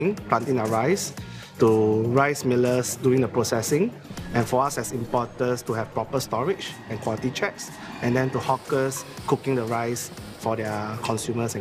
planting our rice, to rice millers doing the processing, and for us as importers to have proper storage and quality checks, and then to hawkers cooking the rice for their consumers and